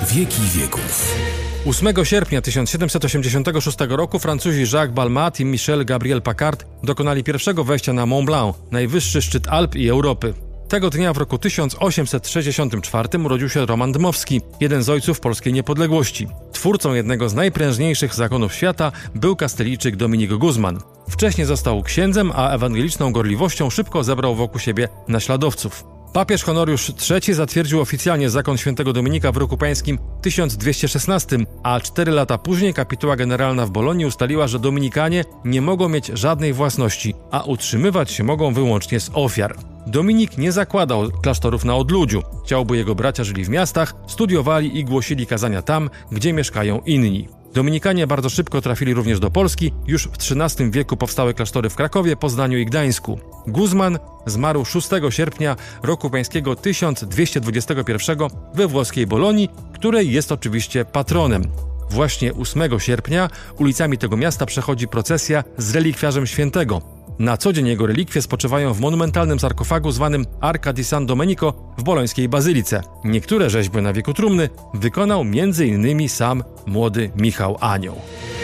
Wieki wieków. 8 sierpnia 1786 roku Francuzi Jacques Balmat i Michel Gabriel Paccard dokonali pierwszego wejścia na Mont Blanc, najwyższy szczyt Alp i Europy. Tego dnia w roku 1864 urodził się Roman Dmowski, jeden z ojców polskiej niepodległości. Twórcą jednego z najprężniejszych zakonów świata był Kastylijczyk Dominik Guzman. Wcześniej został księdzem, a ewangeliczną gorliwością szybko zebrał wokół siebie naśladowców. Papież Honoriusz III zatwierdził oficjalnie zakon świętego Dominika w roku pańskim 1216, a 4 lata później kapituła generalna w Bolonii ustaliła, że Dominikanie nie mogą mieć żadnej własności, a utrzymywać się mogą wyłącznie z ofiar. Dominik nie zakładał klasztorów na odludziu. Chciał, by jego bracia żyli w miastach, studiowali i głosili kazania tam, gdzie mieszkają inni. Dominikanie bardzo szybko trafili również do Polski. Już w XIII wieku powstały klasztory w Krakowie, Poznaniu i Gdańsku. Guzman zmarł 6 sierpnia roku pańskiego 1221 we włoskiej Bolonii, której jest oczywiście patronem. Właśnie 8 sierpnia ulicami tego miasta przechodzi procesja z relikwiarzem świętego. Na co dzień jego relikwie spoczywają w monumentalnym sarkofagu zwanym Arca di San Domenico w bolońskiej bazylice. Niektóre rzeźby na wieku trumny wykonał m.in. sam młody Michał Anioł.